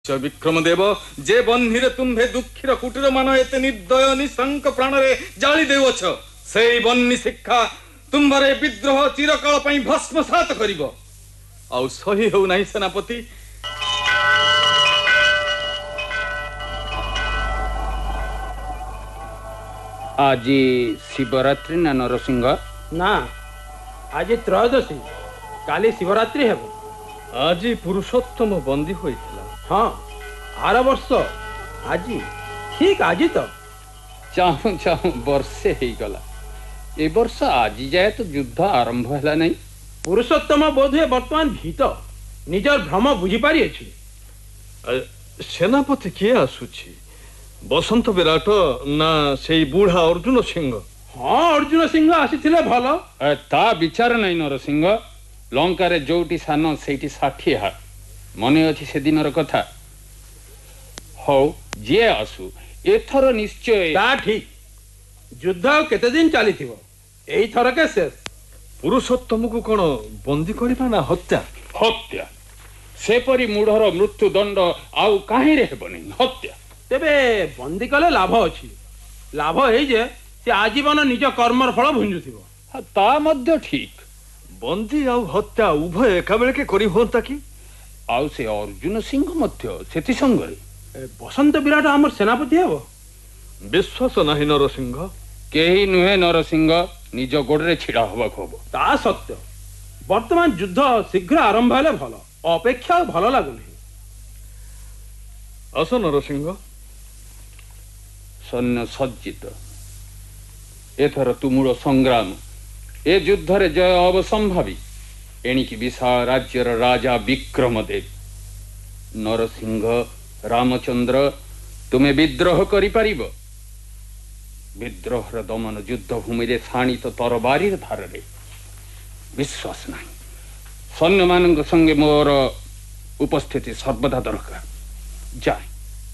विक्रमदेव जे बन्हीरे तुम्भे दुखीर कुटीर मान एते निर्दय निशंक प्राणरे जाली देउछ सेई बन्नी शिक्षा तुम्भरे विद्रोह चिरकाल पई भस्मसात करिवो आउ सही हो नाही सेनापति। आज शिवरात्रि ना नरसिंह ना आज त्रयोदशी काली शिवरात्रि हेबो। आज पुरुषोत्तम बंदी होइथिला। हाँ आर वर्ष आज ठीक आज तो चाहूँ चाहूँ वर्षे ही गला ए वर्ष आज जाए तो युद्ध आरंभ है नहीं। पुरुषोत्तम बोध हुए वर्तमान भीत निजर भ्रम बुझी पारि अछि। सेनापति किए आसुछि बसंत विराट ना सेई बूढ़ा अर्जुन सिंह? हाँ अर्जुन सिंह आसीथिले भल ता विचार नहीं नरसिंह। लंकारे जोटी सान सेठी 60 हाथ मने अछि से दिनर कथा। हो जे आसु एथर निश्चय ता ठीक युद्ध केते दिन चली थिबो एई थर के शेष। पुरुषोत्तम को कोन बंदी करिबा ना हत्या? हत्या से परी मूढ़र मृत्यु दंड आउ काहे रे हेबो नहीं हत्या। तेबे बंदी कले लाभ अछि। लाभ हे जे से आजीवन निज कर्मर फल भुंजुथिबो। ता मध्य ठीक बंदी आउ हत्या उभय एका बेले के करि होंता कि? आउ से अर्जुन सिंह मध्य सेति संगरे बसंत विराट आमर सेनापति हेबो। विश्वास नाही नरसिंह। केही नुहे नरसिंह निज गोड़े छिड़ा हवा खोब। ता सत्य वर्तमान युद्ध शीघ्र आरंभ हेले भल अपेक्षा भल लागुनी। आस नरसिंह। सैन्य सज्जित एथर तुमुड़ संग्राम ए युद्ध रे जय अवसंभावी एणिकी विशाल राज्यर राजा विक्रमदेव नरसिंह रामचंद्र तुम्हें विद्रोह करि पारिबो। विद्रोहर दमन युद्ध भूमि रे शाणित तरबारीर धार रे विश्वास नहीं। सैन्य मान संगे मोर उपस्थिति सर्वदा दरकार जाए।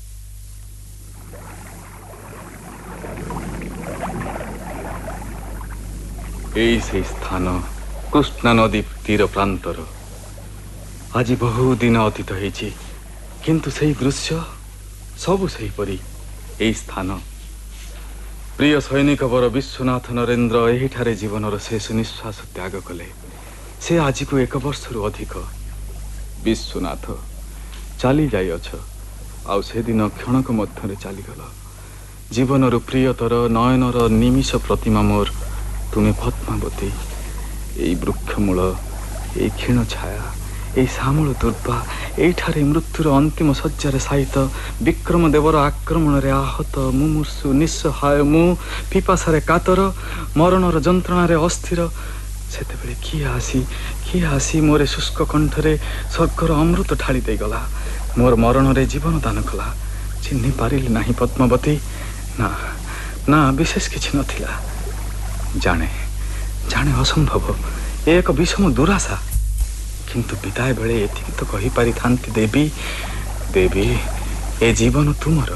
एई से स्थान कृष्णा नदी तीर प्रांतर आज बहु दिन अतीत होइछि किंतु सेही दृश्य सबु सेही परी। एई स्थान प्रिय सैनिक वर विश्वनाथ नरेंद्र एहिठारे जीवनर शेष निश्वास त्याग कले। से आज को 1 वर्षरु अधिक विश्वनाथ चली जाइअछ आउ से दिन क्षणक मध्यरे चलीगल। जीवनर प्रियतर नयनर निमिष प्रतिमा मोर तुम्हें पद्मावती एई वृक्षमूल एई क्षीण छाया एई श्यामल दुर्वा एठारे मृत्युर अंतिम शय्यारे साहित विक्रमदेवर आक्रमण रे आहत मुमूर्षु निस्सहाय मु पिपासारे कातर मरणर जंत्रणारे अस्थिर सेतेबेले किए आसी मोरे शुष्क कंठरे स्वर्गर अमृत ढाली दे गला। मोर मरण रे जीवन दान कला। चिन्हि पारिली नाही पद्मावती। ना ना विशेष किछि नथिला। जाने जाने असंभव एक विषम दुराशा किंतु विदाय बेले एतिक तो कहि पारि थांती देवी देवी ए जीवन तुमर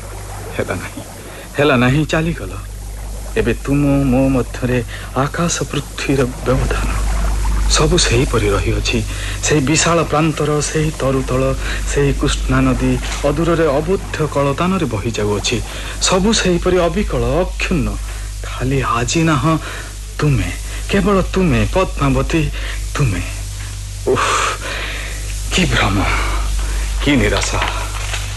हेला नहीं चली गल। एबे तुम मो मध्यरे आकाश पृथ्वीर व्यवधान सबु सही परि रही अछि। से विशाल प्रांतर से तरुतल से कृष्णा नदी अदूर रे अबुद्ध कलतान रे बहि जाउ अछि। सबु सही परि अविकल अक्षुण्ण खाली आजी ना तुम्हें केवल तुम्हें पद्मावती तुम्हें। उफ कि भ्रम कि निराशा।